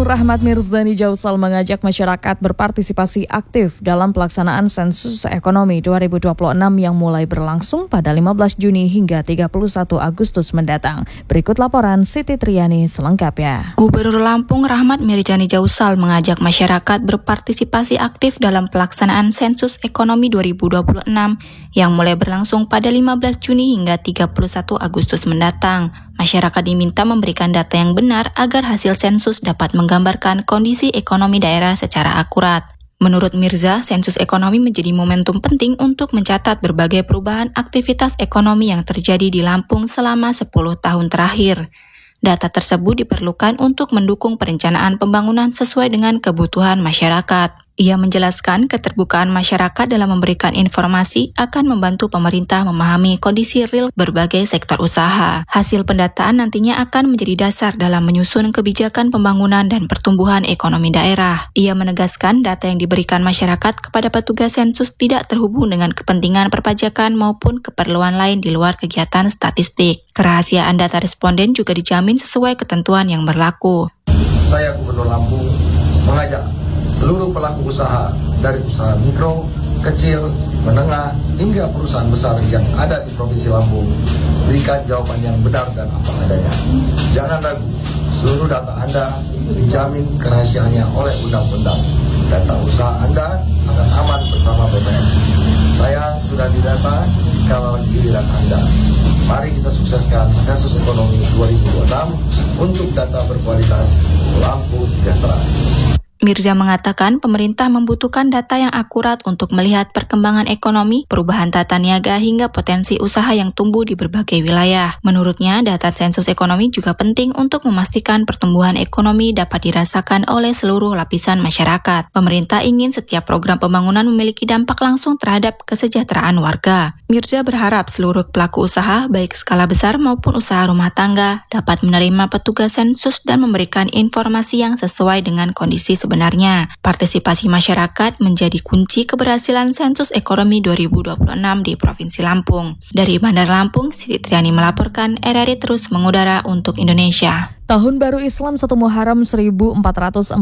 Rahmat Mirzani Jausal mengajak masyarakat berpartisipasi aktif dalam pelaksanaan sensus ekonomi 2026 yang mulai berlangsung pada 15 Juni hingga 31 Agustus mendatang. Berikut laporan Siti Triani selengkapnya. Gubernur Lampung Rahmat Mirzani Jausal mengajak masyarakat berpartisipasi aktif dalam pelaksanaan sensus ekonomi 2026 yang mulai berlangsung pada 15 Juni hingga 31 Agustus mendatang. Masyarakat diminta memberikan data yang benar agar hasil sensus dapat menggambarkan kondisi ekonomi daerah secara akurat. Menurut Mirza, sensus ekonomi menjadi momentum penting untuk mencatat berbagai perubahan aktivitas ekonomi yang terjadi di Lampung selama 10 tahun terakhir. Data tersebut diperlukan untuk mendukung perencanaan pembangunan sesuai dengan kebutuhan masyarakat. Ia menjelaskan keterbukaan masyarakat dalam memberikan informasi akan membantu pemerintah memahami kondisi real berbagai sektor usaha. Hasil pendataan nantinya akan menjadi dasar dalam menyusun kebijakan pembangunan dan pertumbuhan ekonomi daerah. Ia menegaskan data yang diberikan masyarakat kepada petugas sensus tidak terhubung dengan kepentingan perpajakan maupun keperluan lain di luar kegiatan statistik. Kerahasiaan data responden juga dijamin sesuai ketentuan yang berlaku. Saya Gubernur Lampung mengajak seluruh pelaku usaha dari usaha mikro, kecil, menengah, hingga perusahaan besar yang ada di Provinsi Lampung berikan jawaban yang benar dan apa adanya. Jangan ragu, seluruh data Anda dijamin kerahasiaannya oleh undang-undang. Data usaha Anda akan aman bersama BPS. Saya sudah didata, sekali lagi giliran Anda. Mari kita sukseskan sensus ekonomi 2026 untuk data berkualitas Lampung Sejahtera. Mirza mengatakan pemerintah membutuhkan data yang akurat untuk melihat perkembangan ekonomi, perubahan tata niaga hingga potensi usaha yang tumbuh di berbagai wilayah. Menurutnya, data sensus ekonomi juga penting untuk memastikan pertumbuhan ekonomi dapat dirasakan oleh seluruh lapisan masyarakat. Pemerintah ingin setiap program pembangunan memiliki dampak langsung terhadap kesejahteraan warga. Mirza berharap seluruh pelaku usaha, baik skala besar maupun usaha rumah tangga, dapat menerima petugas sensus dan memberikan informasi yang sesuai dengan kondisi sebenarnya. Partisipasi masyarakat menjadi kunci keberhasilan sensus ekonomi 2026 di Provinsi Lampung. Dari Bandar Lampung, Siti Triani melaporkan, RRI terus mengudara untuk Indonesia. Tahun Baru Islam 1 Muharram 1448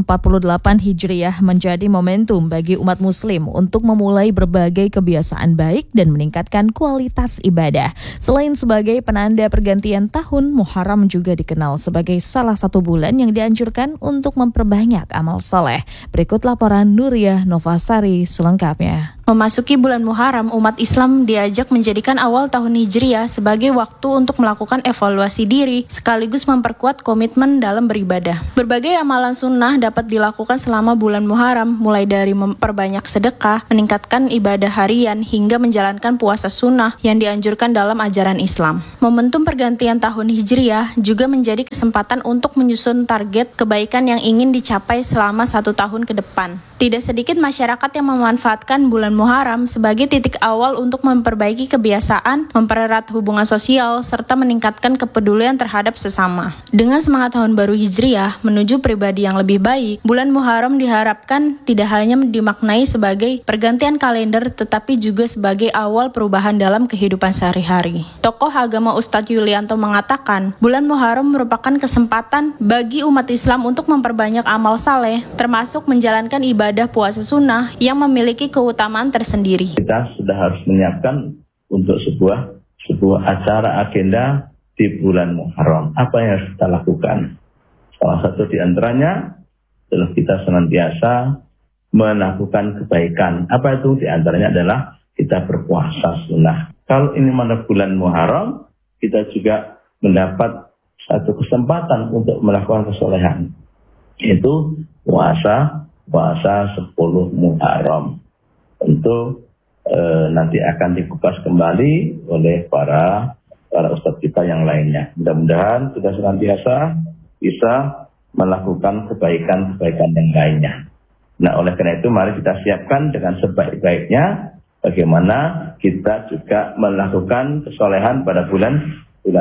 Hijriah menjadi momentum bagi umat muslim untuk memulai berbagai kebiasaan baik dan meningkatkan kualitas ibadah. Selain sebagai penanda pergantian tahun, Muharram juga dikenal sebagai salah satu bulan yang dianjurkan untuk memperbanyak amal saleh. Berikut laporan Nuriyah Novasari selengkapnya. Memasuki bulan Muharram, umat Islam diajak menjadikan awal tahun Hijriah sebagai waktu untuk melakukan evaluasi diri, sekaligus memperkuat komitmen dalam beribadah. Berbagai amalan sunnah dapat dilakukan selama bulan Muharram, mulai dari memperbanyak sedekah, meningkatkan ibadah harian, hingga menjalankan puasa sunnah yang dianjurkan dalam ajaran Islam. Momentum pergantian tahun Hijriah juga menjadi kesempatan untuk menyusun target kebaikan yang ingin dicapai selama 1 tahun ke depan. Tidak sedikit masyarakat yang memanfaatkan bulan Muharram sebagai titik awal untuk memperbaiki kebiasaan, mempererat hubungan sosial, serta meningkatkan kepedulian terhadap sesama. Dengan semangat tahun baru Hijriah menuju pribadi yang lebih baik, bulan Muharram diharapkan tidak hanya dimaknai sebagai pergantian kalender, tetapi juga sebagai awal perubahan dalam kehidupan sehari-hari. Tokoh agama Ustadz Yulianto mengatakan, bulan Muharram merupakan kesempatan bagi umat Islam untuk memperbanyak amal saleh, termasuk menjalankan ibadah puasa sunnah yang memiliki keutamaan tersendiri. Kita sudah harus menyiapkan untuk sebuah acara agenda di bulan Muharram. Apa yang harus kita lakukan? Salah satu di antaranya adalah kita senantiasa melakukan kebaikan. Apa itu? Di antaranya adalah kita berpuasa sunnah. Kalau ini mana bulan Muharram, kita juga mendapat satu kesempatan untuk melakukan kesolehan. Itu puasa 10 Muharram. Tentu nanti akan dikupas kembali oleh para ustadz kita yang lainnya. Mudah-mudahan kita senantiasa bisa melakukan kebaikan-kebaikan yang lainnya. Nah, oleh karena itu mari kita siapkan dengan sebaik-baiknya bagaimana kita juga melakukan kesolehan pada bulan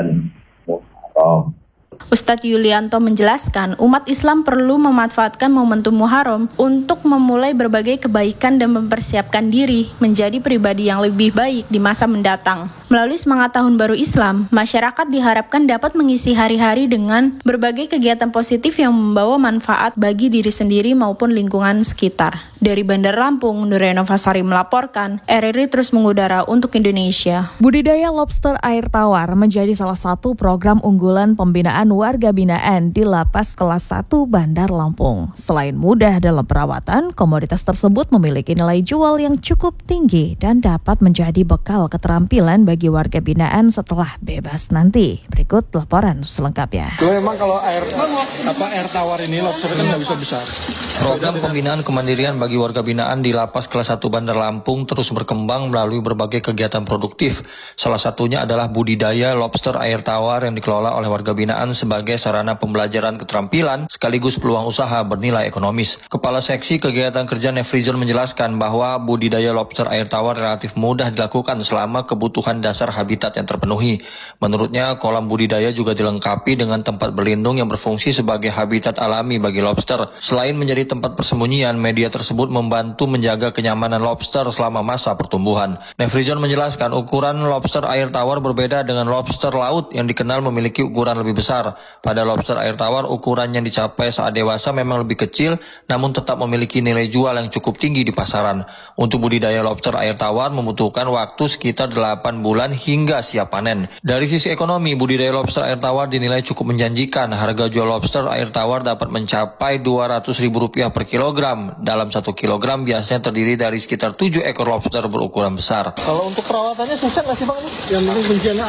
Muharram. Ustadz Yulianto menjelaskan, umat Islam perlu memanfaatkan momentum Muharram untuk memulai berbagai kebaikan dan mempersiapkan diri menjadi pribadi yang lebih baik di masa mendatang. Melalui semangat Tahun Baru Islam, masyarakat diharapkan dapat mengisi hari-hari dengan berbagai kegiatan positif yang membawa manfaat bagi diri sendiri maupun lingkungan sekitar. Dari Bandar Lampung, Nureno Fasari melaporkan, RRI terus mengudara untuk Indonesia. Budidaya lobster air tawar menjadi salah satu program unggulan pembinaan warga binaan di Lapas Kelas 1 Bandar Lampung. Selain mudah dalam perawatan, komoditas tersebut memiliki nilai jual yang cukup tinggi dan dapat menjadi bekal keterampilan bagi warga binaan setelah bebas nanti. Berikut laporan selengkapnya. Memang kalau air tawar ini lobster kan nggak bisa besar. Program pembinaan kemandirian bagi warga binaan di Lapas Kelas 1 Bandar Lampung terus berkembang melalui berbagai kegiatan produktif. Salah satunya adalah budidaya lobster air tawar yang dikelola oleh warga binaan sebagai sarana pembelajaran keterampilan sekaligus peluang usaha bernilai ekonomis. Kepala Seksi Kegiatan Kerja Nefrizon menjelaskan bahwa budidaya lobster air tawar relatif mudah dilakukan selama kebutuhan dasar habitat yang terpenuhi. Menurutnya, kolam budidaya juga dilengkapi dengan tempat berlindung yang berfungsi sebagai habitat alami bagi lobster. Selain menjadi tempat persembunyian, media tersebut membantu menjaga kenyamanan lobster selama masa pertumbuhan. Nefrizon menjelaskan ukuran lobster air tawar berbeda dengan lobster laut yang dikenal memiliki ukuran lebih besar. Pada lobster air tawar, ukuran yang dicapai saat dewasa memang lebih kecil, namun tetap memiliki nilai jual yang cukup tinggi di pasaran. Untuk budidaya lobster air tawar membutuhkan waktu sekitar 8 bulan hingga siap panen. Dari sisi ekonomi, budidaya lobster air tawar dinilai cukup menjanjikan. Harga jual lobster air tawar dapat mencapai Rp200.000 per kilogram. Dalam 1 kilogram biasanya terdiri dari sekitar 7 ekor lobster berukuran besar. Kalau untuk perawatannya susah nggak sih Bang? Yang penting kuncinya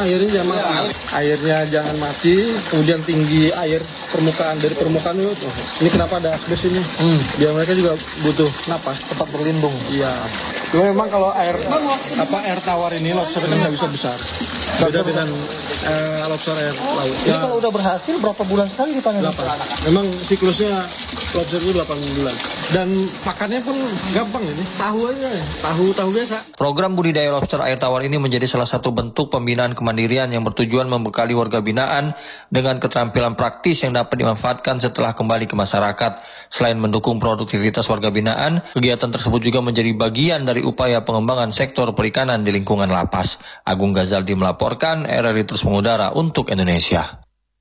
airnya jangan mati, kemudian tinggi air dari permukaan itu. Ini kenapa ada asbes ini? Biar mereka juga butuh napas, tempat berlindung. Iya. Cuma memang kalau air tawar ini lobster kan nggak bisa besar. Beda dengan lobster air laut. Ini kalau udah berhasil berapa bulan sekali dipanen? 8. Memang siklusnya lobster itu 8 bulan. Dan makannya pun gampang ini. Tahu aja, tahu biasa. Program budidaya lobster air tawar ini menjadi salah satu bentuk pembinaan kemandirian yang bertujuan membekali warga binaan dengan keterampilan praktis yang dapat dimanfaatkan setelah kembali ke masyarakat. Selain mendukung produktivitas warga binaan, kegiatan tersebut juga menjadi bagian dari upaya pengembangan sektor perikanan di lingkungan lapas. Agung Ghazaldi melaporkan, RRI terus mengudara untuk Indonesia.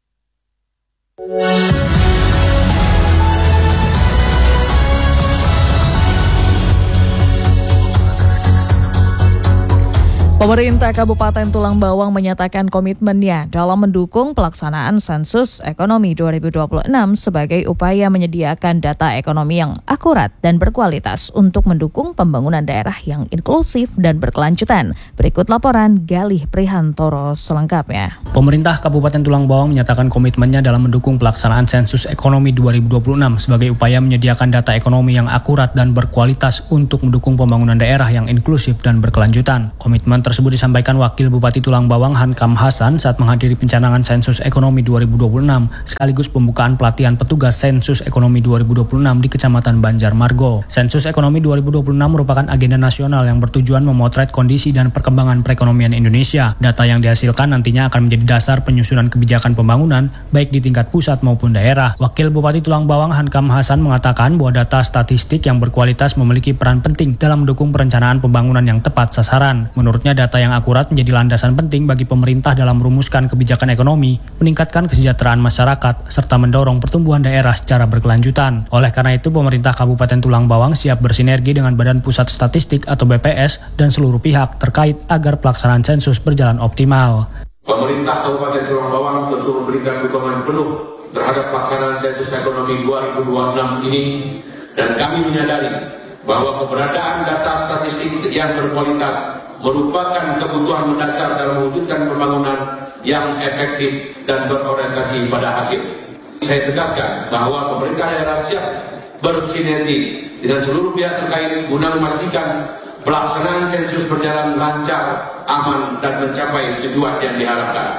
Pemerintah Kabupaten Tulang Bawang menyatakan komitmennya dalam mendukung pelaksanaan sensus ekonomi 2026 sebagai upaya menyediakan data ekonomi yang akurat dan berkualitas untuk mendukung pembangunan daerah yang inklusif dan berkelanjutan. Berikut laporan Galih Prihantoro selengkapnya. Pemerintah Kabupaten Tulang Bawang menyatakan komitmennya dalam mendukung pelaksanaan sensus ekonomi 2026 sebagai upaya menyediakan data ekonomi yang akurat dan berkualitas untuk mendukung pembangunan daerah yang inklusif dan berkelanjutan. Komitmen tersebut disampaikan Wakil Bupati Tulang Bawang Hankam Hasan saat menghadiri pencanangan sensus ekonomi 2026 sekaligus pembukaan pelatihan petugas sensus ekonomi 2026 di Kecamatan Banjarmargo. Sensus ekonomi 2026 merupakan agenda nasional yang bertujuan memotret kondisi dan perkembangan perekonomian Indonesia. Data yang dihasilkan nantinya akan menjadi dasar penyusunan kebijakan pembangunan baik di tingkat pusat maupun daerah. Wakil Bupati Tulang Bawang Hankam Hasan mengatakan bahwa data statistik yang berkualitas memiliki peran penting dalam mendukung perencanaan pembangunan yang tepat sasaran. Menurutnya data yang akurat menjadi landasan penting bagi pemerintah dalam merumuskan kebijakan ekonomi, meningkatkan kesejahteraan masyarakat, serta mendorong pertumbuhan daerah secara berkelanjutan. Oleh karena itu, pemerintah Kabupaten Tulang Bawang siap bersinergi dengan Badan Pusat Statistik atau BPS dan seluruh pihak terkait agar pelaksanaan sensus berjalan optimal. Pemerintah Kabupaten Tulang Bawang tentu memberikan dukungan penuh terhadap pelaksanaan sensus ekonomi 2026 ini, dan kami menyadari bahwa keberadaan data statistik yang berkualitas merupakan kebutuhan mendasar dalam mewujudkan pembangunan yang efektif dan berorientasi pada hasil. Saya tegaskan bahwa pemerintah daerah siap bersinergi dengan seluruh pihak terkait guna memastikan pelaksanaan sensus berjalan lancar, aman, dan mencapai tujuan yang diharapkan.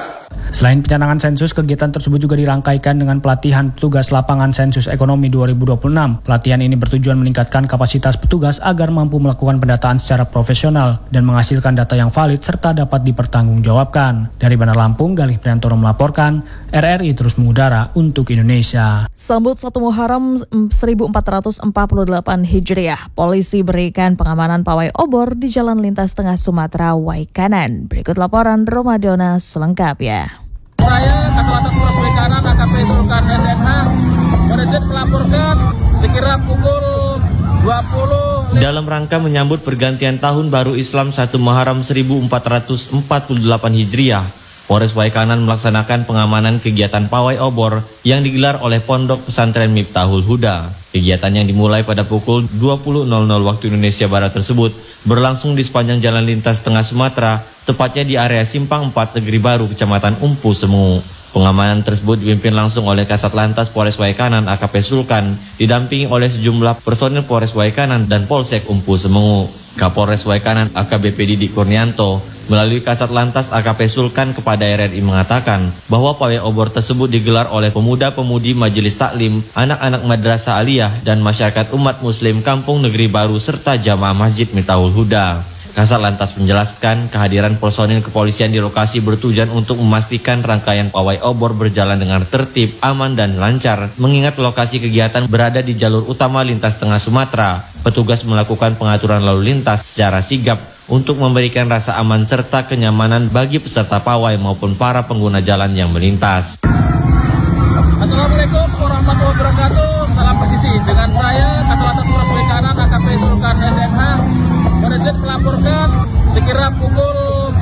Selain pencanangan sensus, kegiatan tersebut juga dirangkaikan dengan pelatihan petugas lapangan sensus ekonomi 2026. Pelatihan ini bertujuan meningkatkan kapasitas petugas agar mampu melakukan pendataan secara profesional dan menghasilkan data yang valid serta dapat dipertanggungjawabkan. Dari Bandar Lampung, Galih Priantoro melaporkan, RRI terus mengudara untuk Indonesia. Sambut 1 Muharram 1448 Hijriah, polisi berikan pengamanan pawai obor di Jalan Lintas Tengah Sumatera Waikanan. Berikut laporan Romadona selengkapnya. Saya Katulantas Polres Waikanan AKP Sulkan SMH berizin melaporkan sekira pukul 20. Dalam rangka menyambut pergantian tahun baru Islam 1 Muharram 1448 Hijriah, Polres Waikanan melaksanakan pengamanan kegiatan pawai obor yang digelar oleh Pondok Pesantren Miftahul Huda. Kegiatan yang dimulai pada pukul 20.00 waktu Indonesia Barat tersebut berlangsung di sepanjang Jalan Lintas Tengah Sumatera, tepatnya di area Simpang 4 Negeri Baru, Kecamatan Umpu Semengu. Pengamanan tersebut dipimpin langsung oleh Kasat Lantas Polres Waikanan AKP Sulkan, didampingi oleh sejumlah personil Polres Waikanan dan Polsek Umpu Semengu. Kapolres Waikanan AKBP Didik Kurnianto melalui Kasat Lantas AKP Sulkan kepada RRI mengatakan bahwa pawai obor tersebut digelar oleh pemuda-pemudi Majelis Taklim, anak-anak Madrasah Aliyah dan masyarakat umat Muslim Kampung Negeri Baru serta jamaah Masjid Miftahul Huda. Kasat Lantas menjelaskan kehadiran personil kepolisian di lokasi bertujuan untuk memastikan rangkaian pawai obor berjalan dengan tertib, aman dan lancar. Mengingat lokasi kegiatan berada di jalur utama lintas tengah Sumatera, petugas melakukan pengaturan lalu lintas secara sigap untuk memberikan rasa aman serta kenyamanan bagi peserta pawai maupun para pengguna jalan yang melintas. Assalamualaikum warahmatullahi wabarakatuh. Salam presisi. Dengan saya Kasat Lantas Polres Waikanan AKP Sulkan SMH berizin melaporkan sekira pukul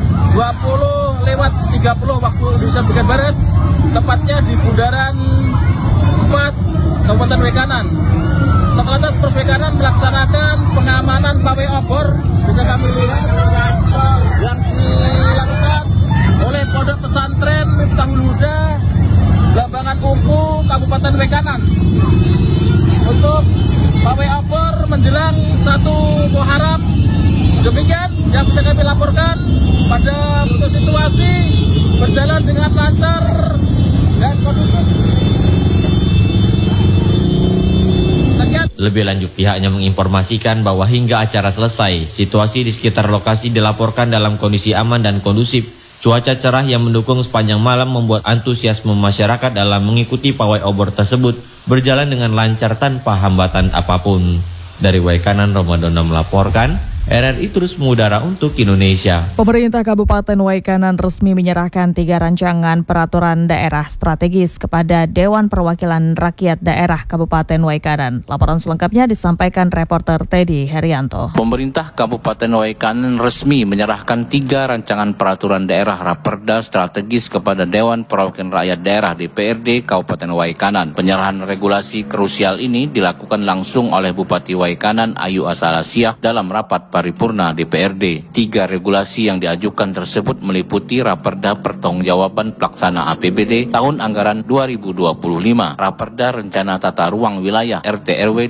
20.30 waktu Indonesia bagian Barat, tepatnya di Bundaran 4 Kabupaten Waikanan. Satlantas Polres Waikanan melaksanakan pengamanan pawai obor, bisa kami lihat yang dilakukan oleh Pondok Pesantren Miftahul Huda, Lambangan Umpu, Kabupaten Waikanan. Untuk pawai obor menjelang 1 Muharram. Demikian yang bisa kami laporkan. Pada situasi berjalan dengan lancar dan kondusif. Lebih lanjut, pihaknya menginformasikan bahwa hingga acara selesai, situasi di sekitar lokasi dilaporkan dalam kondisi aman dan kondusif. Cuaca cerah yang mendukung sepanjang malam membuat antusiasme masyarakat dalam mengikuti pawai obor tersebut berjalan dengan lancar tanpa hambatan apapun. Dari Waikanan, Romadona melaporkan, RRI terus mengudara untuk Indonesia. Pemerintah Kabupaten Waikanan resmi menyerahkan 3 rancangan peraturan daerah strategis kepada Dewan Perwakilan Rakyat Daerah Kabupaten Waikanan. Laporan selengkapnya disampaikan reporter Teddy Herianto. Pemerintah Kabupaten Waikanan resmi menyerahkan 3 rancangan peraturan daerah Raperda strategis kepada Dewan Perwakilan Rakyat Daerah DPRD Kabupaten Waikanan. Penyerahan regulasi krusial ini dilakukan langsung oleh Bupati Waikanan Ayu Asalasia dalam rapat paripurna DPRD. 3 regulasi yang diajukan tersebut meliputi Raperda Pertanggungjawaban Pelaksana APBD tahun anggaran 2025, Raperda Rencana Tata Ruang Wilayah RT/RW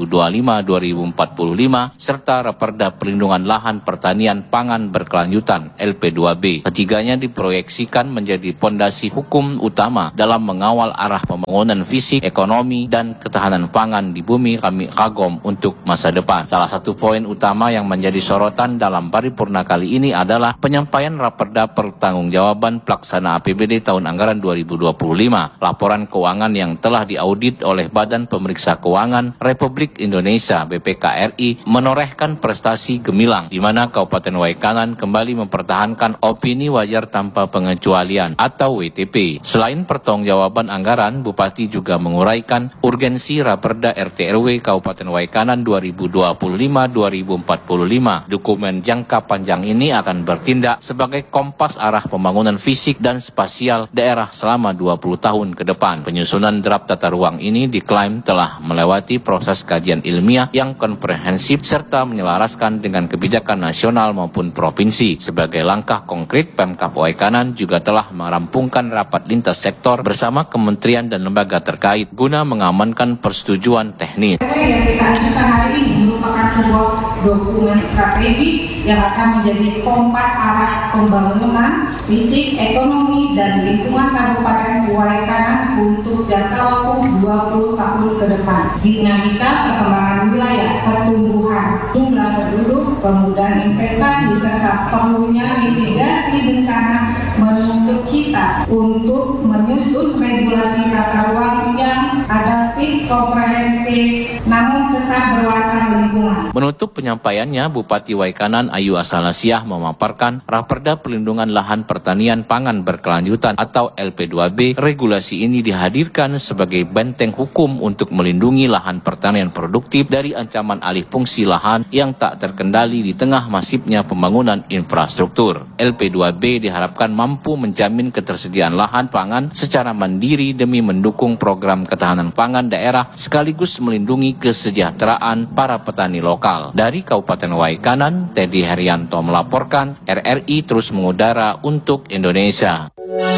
2025-2045, serta Raperda Perlindungan Lahan Pertanian Pangan Berkelanjutan (LP2B). Ketiganya diproyeksikan menjadi pondasi hukum utama dalam mengawal arah pembangunan fisik, ekonomi, dan ketahanan pangan di bumi kami kagom untuk masa depan. Salah satu poin utama yang menjadi sorotan dalam paripurna kali ini adalah penyampaian Raperda Pertanggungjawaban Pelaksana APBD tahun anggaran 2025. Laporan keuangan yang telah diaudit oleh Badan Pemeriksa Keuangan Republik Indonesia (BPK-RI) menorehkan prestasi gemilang, di mana Kabupaten Waikanan kembali mempertahankan opini wajar tanpa pengecualian atau WTP. Selain pertanggungjawaban anggaran, Bupati juga menguraikan urgensi Raperda RT/RW Kabupaten Waikanan 2025-2045. Dokumen jangka panjang ini akan bertindak sebagai kompas arah pembangunan fisik dan spasial daerah selama 20 tahun ke depan. Penyusunan draft tata ruang ini diklaim telah melewati proses kajian ilmiah yang komprehensif serta menyelaraskan dengan kebijakan nasional maupun provinsi. Sebagai langkah konkret, Pemkab Waikanan juga telah merampungkan rapat lintas sektor bersama kementerian dan lembaga terkait guna mengamankan persetujuan teknis. Yang kita ajukan hari ini merupakan merupakan sebuah dokumen strategis yang akan menjadi kompas arah pembangunan fisik, ekonomi, dan lingkungan Kabupaten Waikanan untuk jangka waktu 20 tahun ke depan. Dinamika perkembangan wilayah, pertumbuhan, jumlah penduduk, kemudahan investasi, serta perlunya mitigasi bencana menuntut kita untuk menyusun regulasi tata ruang yang adaptif, komprehensif, namun tetap berwawasan lingkungan. Menutup penyampaiannya, Bupati Waikanan Ayu Asalasiah memaparkan Raperda Pelindungan Lahan Pertanian Pangan Berkelanjutan atau LP2B. Regulasi ini dihadirkan sebagai benteng hukum untuk melindungi lahan pertanian produktif dari ancaman alih fungsi lahan yang tak terkendali di tengah masifnya pembangunan infrastruktur. LP2B diharapkan mampu menjamin ketersediaan lahan pangan secara mandiri demi mendukung program ketahanan pangan daerah sekaligus melindungi kesejahteraan para petani lokal. Dari Kabupaten Waikanan, Teddy Herianto melaporkan, RRI terus mengudara untuk Indonesia.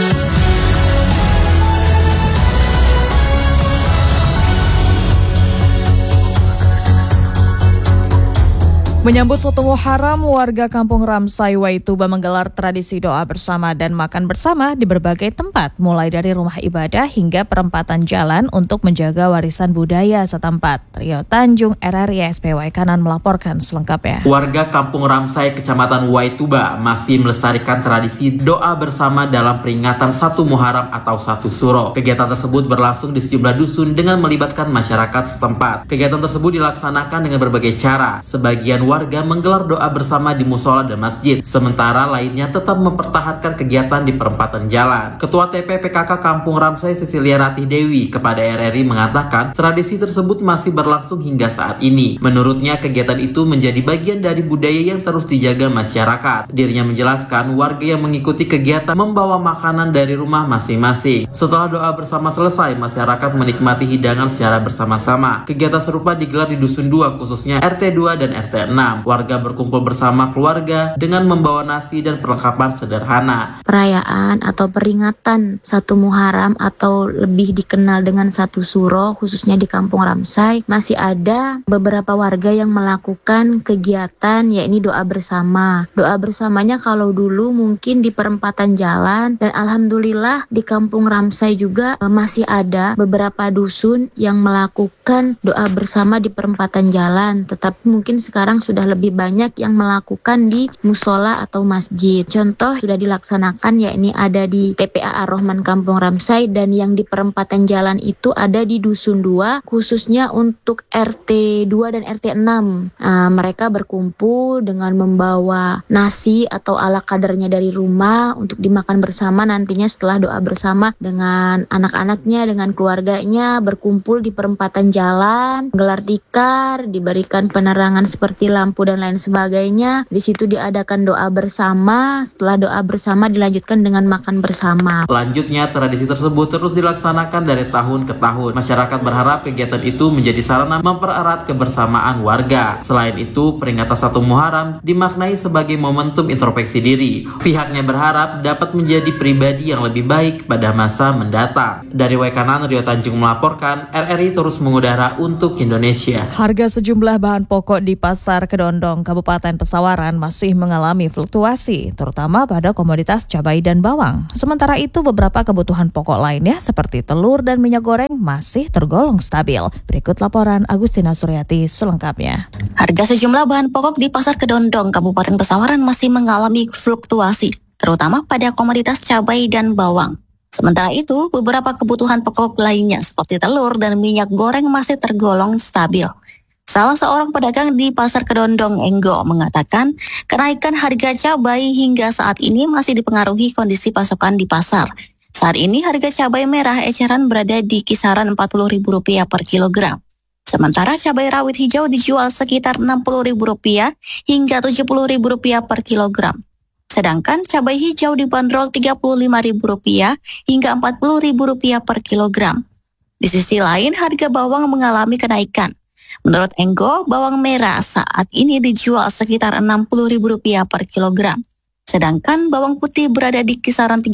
Menyambut 1 Muharram, warga Kampung Ramsai Waituba menggelar tradisi doa bersama dan makan bersama di berbagai tempat, mulai dari rumah ibadah hingga perempatan jalan untuk menjaga warisan budaya setempat. Rio Tanjung, RRI SP Waikanan melaporkan selengkapnya. Warga Kampung Ramsai, Kecamatan Waituba masih melestarikan tradisi doa bersama dalam peringatan 1 Muharram atau 1 Suro. Kegiatan tersebut berlangsung di sejumlah dusun dengan melibatkan masyarakat setempat. Kegiatan tersebut dilaksanakan dengan berbagai cara. Sebagian warga menggelar doa bersama di musola dan masjid, sementara lainnya tetap mempertahankan kegiatan di perempatan jalan. Ketua TP PKK Kampung Ramsai Cecilia Ratih Dewi kepada RRI mengatakan tradisi tersebut masih berlangsung hingga saat ini. Menurutnya kegiatan itu menjadi bagian dari budaya yang terus dijaga masyarakat. Dirinya menjelaskan warga yang mengikuti kegiatan membawa makanan dari rumah masing-masing. Setelah doa bersama selesai, masyarakat menikmati hidangan secara bersama-sama. Kegiatan serupa digelar di Dusun 2 khususnya RT 2 dan RT 6. Warga berkumpul bersama keluarga dengan membawa nasi dan perlengkapan sederhana. Perayaan atau peringatan 1 Muharram atau lebih dikenal dengan 1 Suro khususnya di Kampung Ramsai, masih ada beberapa warga yang melakukan kegiatan yakni doa bersama. Doa bersamanya kalau dulu mungkin di perempatan jalan, dan alhamdulillah di Kampung Ramsai juga masih ada beberapa dusun yang melakukan doa bersama di perempatan jalan, tetapi mungkin sekarang sudah lebih banyak yang melakukan di musola atau masjid. Contoh sudah dilaksanakan yakni ada di TPA Ar-Rahman Kampung Ramsai, dan yang di perempatan jalan itu ada di Dusun 2 khususnya untuk RT 2 dan RT 6. Mereka berkumpul dengan membawa nasi atau ala kadarnya dari rumah untuk dimakan bersama nantinya setelah doa bersama dengan anak-anaknya, dengan keluarganya, berkumpul di perempatan jalan, gelar tikar, diberikan penerangan seperti lampu dan lain sebagainya. Di situ diadakan doa bersama. Setelah doa bersama dilanjutkan dengan makan bersama. Selanjutnya, tradisi tersebut terus dilaksanakan dari tahun ke tahun. Masyarakat berharap kegiatan itu menjadi sarana mempererat kebersamaan warga. Selain itu, peringatan 1 Muharram dimaknai sebagai momentum introspeksi diri. Pihaknya berharap dapat menjadi pribadi yang lebih baik pada masa mendatang. Dari Waikanan, Rio Tanjung melaporkan, RRI terus mengudara untuk Indonesia. Harga sejumlah bahan pokok di Pasar Kedondong, Kabupaten Pesawaran masih mengalami fluktuasi, terutama pada komoditas cabai dan bawang. Sementara itu, beberapa kebutuhan pokok lainnya seperti telur dan minyak goreng masih tergolong stabil. Berikut laporan Agustina Suryati selengkapnya. Harga sejumlah bahan pokok di Pasar Kedondong, Kabupaten Pesawaran masih mengalami fluktuasi, terutama pada komoditas cabai dan bawang. Sementara itu, beberapa kebutuhan pokok lainnya seperti telur dan minyak goreng masih tergolong stabil. Salah seorang pedagang di Pasar Kedondong, Enggo, mengatakan kenaikan harga cabai hingga saat ini masih dipengaruhi kondisi pasokan di pasar. Saat ini harga cabai merah eceran berada di kisaran Rp40.000 per kilogram. Sementara cabai rawit hijau dijual sekitar Rp60.000 hingga Rp70.000 per kilogram. Sedangkan cabai hijau dibanderol Rp35.000 hingga Rp40.000 per kilogram. Di sisi lain, harga bawang mengalami kenaikan. Menurut Enggo, bawang merah saat ini dijual sekitar Rp60.000 per kilogram. Sedangkan bawang putih berada di kisaran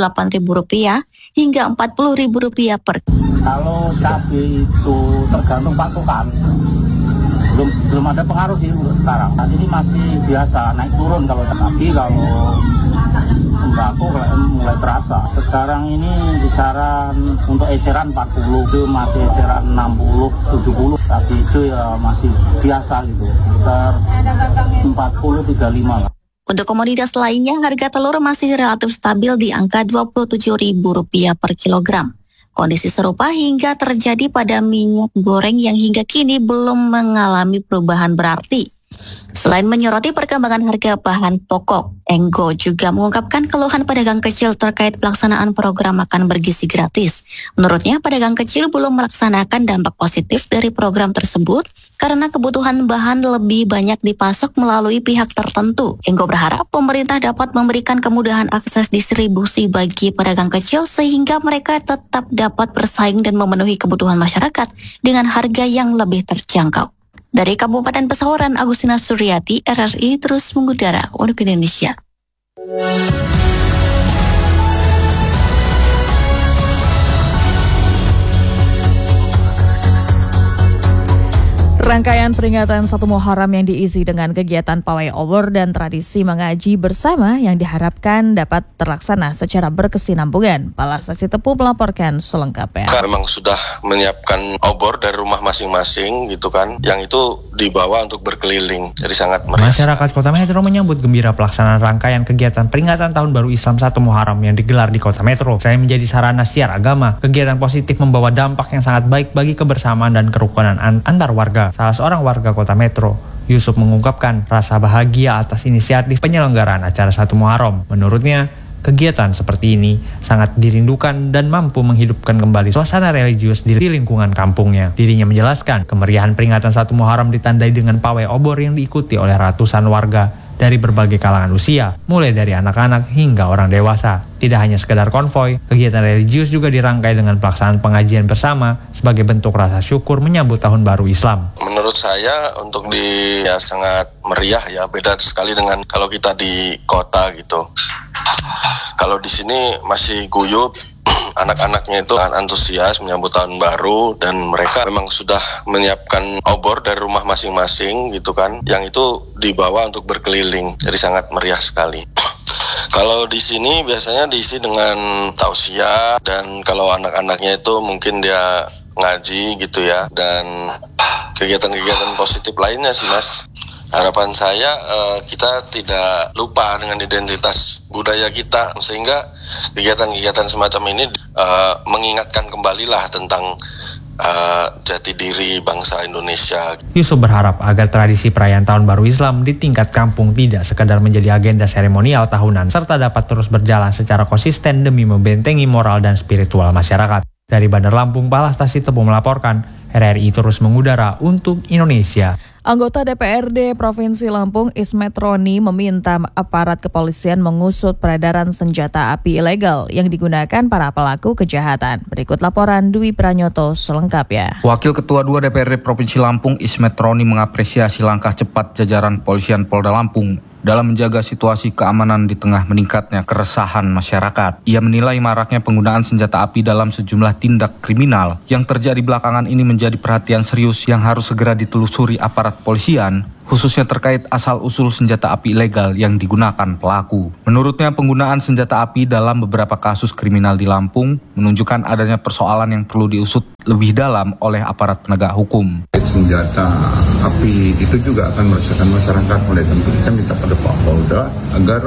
Rp38.000 hingga Rp40.000 per. Kalau cabai itu tergantung pasokan. belum ada pengaruh sih untuk sekarang. Saat ini masih biasa naik turun kalau tapi kalau sembako mulai terasa. Sekarang ini kisaran untuk eceran 40 itu masih eceran 60 70 tapi itu ya masih biasa gitu sekitar 40-35 lah. Untuk komoditas lainnya, harga telur masih relatif stabil di angka Rp27.000 per kilogram. Kondisi serupa hingga terjadi pada minyak goreng yang hingga kini belum mengalami perubahan berarti. Selain menyoroti perkembangan harga bahan pokok, Enggo juga mengungkapkan keluhan pedagang kecil terkait pelaksanaan program makan bergizi gratis. Menurutnya, pedagang kecil belum melaksanakan dampak positif dari program tersebut karena kebutuhan bahan lebih banyak dipasok melalui pihak tertentu. Enggo berharap pemerintah dapat memberikan kemudahan akses distribusi bagi pedagang kecil sehingga mereka tetap dapat bersaing dan memenuhi kebutuhan masyarakat dengan harga yang lebih terjangkau. Dari Kabupaten Pesawaran, Agustina Suryati, RRI terus mengudara untuk Indonesia. Rangkaian peringatan 1 Muharram yang diisi dengan kegiatan pawai obor dan tradisi mengaji bersama yang diharapkan dapat terlaksana secara berkesinambungan. Palastasi Tepu melaporkan selengkapnya. Memang sudah menyiapkan obor dari rumah masing-masing gitu kan, yang itu dibawa untuk berkeliling, jadi sangat meriah. Masyarakat Kota Metro menyambut gembira pelaksanaan rangkaian kegiatan peringatan Tahun Baru Islam 1 Muharram yang digelar di Kota Metro. Selain menjadi sarana siar agama, kegiatan positif membawa dampak yang sangat baik bagi kebersamaan dan kerukunan antar warga. Salah seorang warga Kota Metro, Yusuf, mengungkapkan rasa bahagia atas inisiatif penyelenggaraan acara 1 Muharram. Menurutnya, kegiatan seperti ini sangat dirindukan dan mampu menghidupkan kembali suasana religius di lingkungan kampungnya. Dirinya menjelaskan, kemeriahan peringatan 1 Muharram ditandai dengan pawai obor yang diikuti oleh ratusan warga dari berbagai kalangan usia, mulai dari anak-anak hingga orang dewasa. Tidak hanya sekedar konvoi, kegiatan religius juga dirangkai dengan pelaksanaan pengajian bersama sebagai bentuk rasa syukur menyambut Tahun Baru Islam. Menurut saya untuk sangat meriah ya, beda sekali dengan kalau kita di kota gitu. Kalau di sini masih guyup, anak-anaknya itu antusias menyambut tahun baru dan mereka memang sudah menyiapkan obor dari rumah masing-masing gitu kan, yang itu dibawa untuk berkeliling, jadi sangat meriah sekali. Kalau di sini biasanya diisi dengan tausiah dan kalau anak-anaknya itu mungkin dia ngaji gitu ya, dan kegiatan-kegiatan positif lainnya sih Mas. Harapan saya kita tidak lupa dengan identitas budaya kita, sehingga kegiatan-kegiatan semacam ini mengingatkan kembalilah tentang jati diri bangsa Indonesia. Yusuf berharap agar tradisi perayaan Tahun Baru Islam di tingkat kampung tidak sekadar menjadi agenda seremonial tahunan, serta dapat terus berjalan secara konsisten demi membentengi moral dan spiritual masyarakat. Dari Bandar Lampung, Palastasi Tepu melaporkan, RRI terus mengudara untuk Indonesia. Anggota DPRD Provinsi Lampung Ismet Roni meminta aparat kepolisian mengusut peredaran senjata api ilegal yang digunakan para pelaku kejahatan. Berikut laporan Dwi Pranyoto selengkapnya. Wakil Ketua 2 DPRD Provinsi Lampung Ismet Roni mengapresiasi langkah cepat jajaran Polisian Polda Lampung dalam menjaga situasi keamanan di tengah meningkatnya keresahan masyarakat. Ia menilai maraknya penggunaan senjata api dalam sejumlah tindak kriminal yang terjadi belakangan ini menjadi perhatian serius yang harus segera ditelusuri aparat polisian, khususnya terkait asal-usul senjata api ilegal yang digunakan pelaku. Menurutnya, penggunaan senjata api dalam beberapa kasus kriminal di Lampung menunjukkan adanya persoalan yang perlu diusut lebih dalam oleh aparat penegak hukum. Senjata api itu juga akan meresahkan masyarakat, oleh tentu kita minta pada Pak Polda agar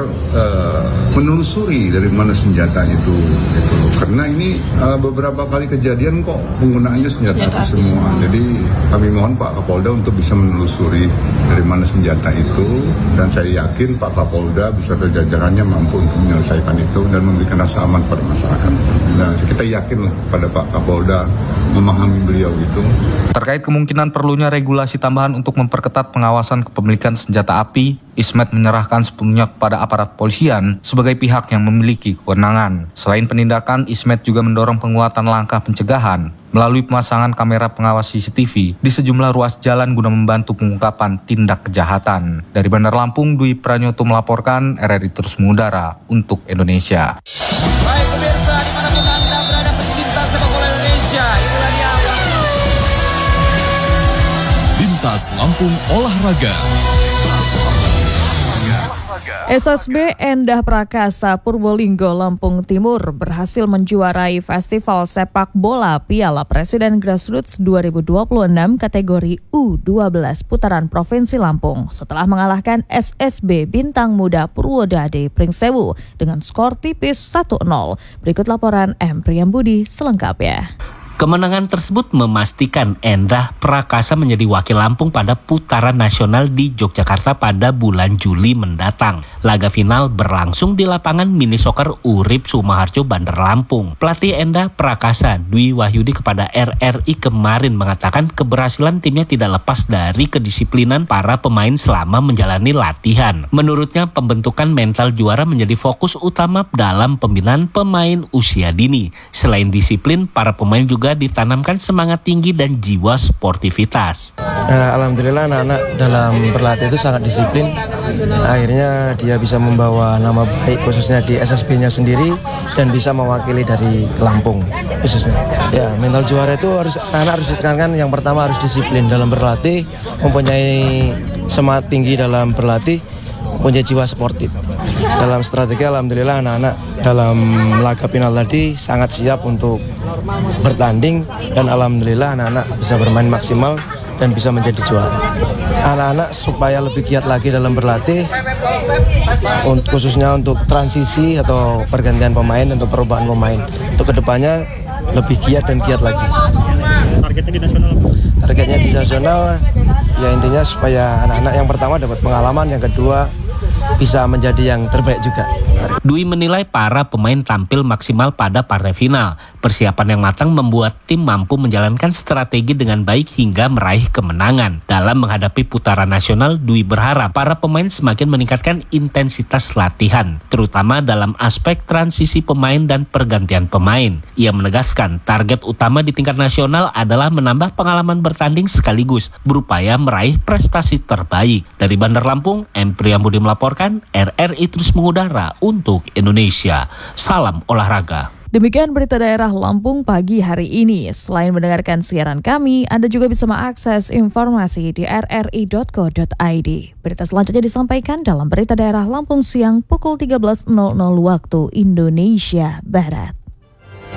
menelusuri dari mana senjata itu. Karena ini beberapa kali kejadian kok penggunaannya senjata api semua. Jadi kami mohon Pak Kapolda untuk bisa menelusuri dari mana senjata itu, dan saya yakin Pak Kapolda beserta jajarannya mampu untuk menyelesaikan itu dan memberikan rasa aman pada masyarakat. Nah, kita yakinlah pada Pak Kapolda memahami beliau itu. Terkait kemungkinan perlunya regulasi tambahan untuk memperketat pengawasan kepemilikan senjata api, Ismet menyerahkan sepenuhnya kepada aparat polisian sebagai pihak yang memiliki kewenangan. Selain penindakan, Ismet juga mendorong penguatan langkah pencegahan melalui pemasangan kamera pengawas CCTV di sejumlah ruas jalan guna membantu pengungkapan tindak kejahatan. Dari Bandar Lampung, Dwi Pranyoto melaporkan, RRI terus mengudara untuk Indonesia. Baik pemirsa, dimanapun Anda berada pecinta sepak bola Indonesia, inilah dia. Lintas Lampung Olahraga. SSB Endah Prakasa Purbolinggo Lampung Timur berhasil menjuarai Festival Sepak Bola Piala Presiden Grassroots 2026 kategori U12 putaran Provinsi Lampung setelah mengalahkan SSB Bintang Muda Purwodadi Pringsewu dengan skor tipis 1-0. Berikut laporan M. Priyambudi selengkapnya. Kemenangan tersebut memastikan Endah Prakasa menjadi wakil Lampung pada putaran nasional di Yogyakarta pada bulan Juli mendatang. Laga final berlangsung di lapangan mini soccer Urip Sumaharjo, Bandar Lampung. Pelatih Endah Prakasa, Dwi Wahyudi kepada RRI kemarin mengatakan keberhasilan timnya tidak lepas dari kedisiplinan para pemain selama menjalani latihan. Menurutnya, pembentukan mental juara menjadi fokus utama dalam pembinaan pemain usia dini. Selain disiplin, para pemain juga ditanamkan semangat tinggi dan jiwa sportivitas. Alhamdulillah anak-anak dalam berlatih itu sangat disiplin. Akhirnya dia bisa membawa nama baik khususnya di SSB-nya sendiri dan bisa mewakili dari Lampung khususnya. Ya, mental juara itu anak-anak harus ditekankan, yang pertama harus disiplin dalam berlatih, mempunyai semangat tinggi dalam berlatih, mempunyai jiwa sportif. Dalam strategi alhamdulillah anak-anak dalam laga final tadi sangat siap untuk bertanding dan alhamdulillah anak-anak bisa bermain maksimal dan bisa menjadi juara. Anak-anak supaya lebih giat lagi dalam berlatih, khususnya untuk transisi atau pergantian pemain, untuk perubahan pemain. Untuk kedepannya lebih giat dan giat lagi. Targetnya di nasional? Targetnya di nasional ya intinya supaya anak-anak yang pertama dapat pengalaman, yang kedua bisa menjadi yang terbaik juga. Dwi menilai para pemain tampil maksimal pada partai final. Persiapan yang matang membuat tim mampu menjalankan strategi dengan baik hingga meraih kemenangan. Dalam menghadapi putaran nasional, Dwi berharap para pemain semakin meningkatkan intensitas latihan, terutama dalam aspek transisi pemain dan pergantian pemain. Ia menegaskan target utama di tingkat nasional adalah menambah pengalaman bertanding sekaligus berupaya meraih prestasi terbaik. Dari Bandar Lampung, M. Priyambudi melaporkan, RRI terus mengudara untuk Indonesia. Salam olahraga. Demikian berita daerah Lampung pagi hari ini. Selain mendengarkan siaran kami, Anda juga bisa mengakses informasi di rri.co.id. Berita selanjutnya disampaikan dalam berita daerah Lampung siang pukul 13.00 waktu Indonesia Barat.